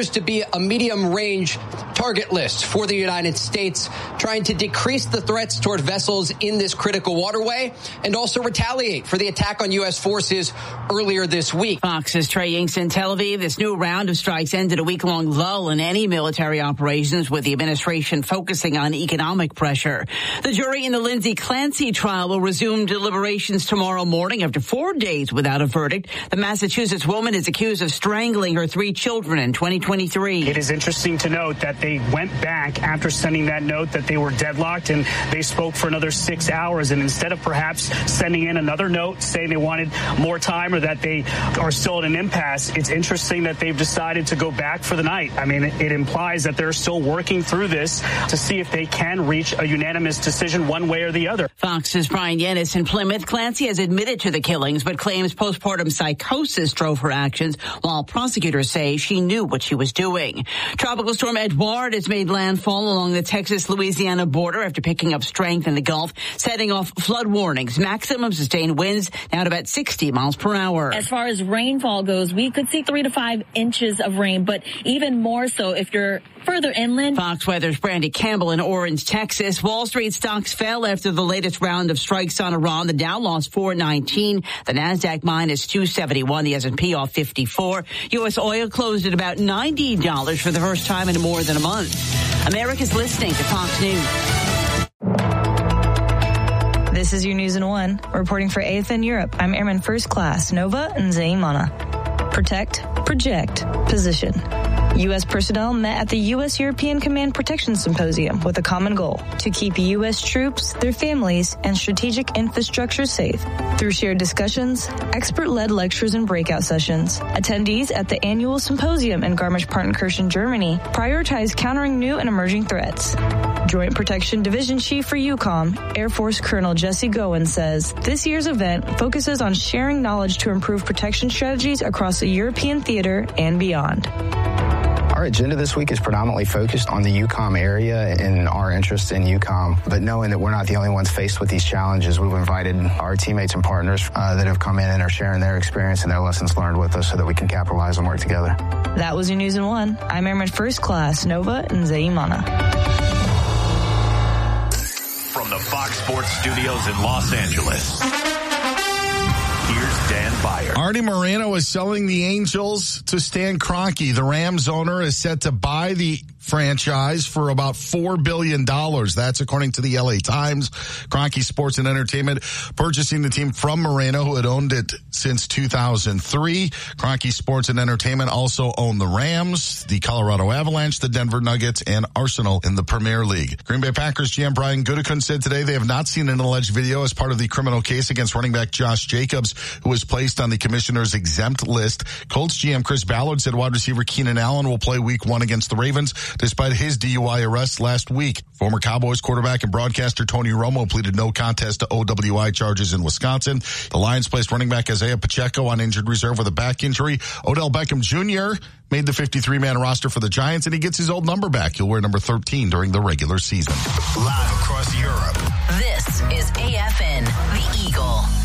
appears to be a medium-range target list for the United States, trying to decrease the threats toward vessels in this critical waterway and also retaliate for the attack on U.S. forces earlier this week. Fox's Trey Yingst in Tel Aviv. This new round of strikes ended a week-long lull in any military operations, with the administration focusing on economic pressure. The jury in the Lindsay Clancy trial will resume deliberations tomorrow morning after 4 days without a verdict. The Massachusetts woman is accused of strangling her 3 children in 2023. It is interesting to note that they went back after sending that note that they were deadlocked, and they spoke for another 6 hours. And instead of perhaps sending in another note saying they wanted more time or that they are still at an impasse, it's interesting that they've decided to go back for the night. I mean, it implies that they're still working through this to see if they can reach a unanimous decision one way or the other. Fox's Brian Yennis in Plymouth. Clancy has admitted to the killings, but claims postpartum psychosis drove her actions, while prosecutors say she knew what she was doing. Tropical storm Edouard has made landfall along the Texas-Louisiana border after picking up strength in the Gulf, setting off flood warnings. Maximum sustained winds now at about 60 miles per hour. As far as rainfall goes, we could see 3 to 5 inches of rain, but even more so if you're further inland. Fox Weather's Brandy Campbell in Orange, Texas. Wall Street stocks fell after the latest round of strikes on Iran. The Dow lost 419. The Nasdaq minus 271. The S&P off 54. U.S. oil closed at about $90 for the first time in more than a month. America's listening to Fox News. This is your News in One. Reporting for AFN Europe, I'm Airman First Class Nova Nzeimana. Protect, project, position. U.S. personnel met at the U.S.-European Command Protection Symposium with a common goal: to keep U.S. troops, their families, and strategic infrastructure safe. Through shared discussions, expert-led lectures and breakout sessions, attendees at the annual symposium in Garmisch-Partenkirchen, Germany, prioritized countering new and emerging threats. Joint Protection Division Chief for EUCOM, Air Force Colonel Jesse Gowen, says this year's event focuses on sharing knowledge to improve protection strategies across the European theater and beyond. Our agenda this week is predominantly focused on the EUCOM area and our interest in EUCOM. But knowing that we're not the only ones faced with these challenges, we've invited our teammates and partners that have come in and are sharing their experience and their lessons learned with us so that we can capitalize and work together. That was your News in One. I'm Airman First Class Nova Nzeimana. From the Fox Sports Studios in Los Angeles, here's Dan Byer. Artie Moreno is selling the Angels to Stan Kroenke. The Rams owner is set to buy the franchise for about $4 billion. That's according to the LA Times. Kroenke Sports and Entertainment purchasing the team from Moreno, who had owned it since 2003. Kroenke Sports and Entertainment also own the Rams, the Colorado Avalanche, the Denver Nuggets, and Arsenal in the Premier League. Green Bay Packers GM Brian Gutekunst said today they have not seen an alleged video as part of the criminal case against running back Josh Jacobs, who was placed on the commissioner's exempt list. Colts GM Chris Ballard said wide receiver Keenan Allen will play week 1 against the Ravens, despite his DUI arrest last week. Former Cowboys quarterback and broadcaster Tony Romo pleaded no contest to OWI charges in Wisconsin. The Lions placed running back Isaiah Pacheco on injured reserve with a back injury. Odell Beckham Jr. made the 53-man roster for the Giants, and he gets his old number back. He'll wear number 13 during the regular season. Live across Europe. This is AFN, The Eagle.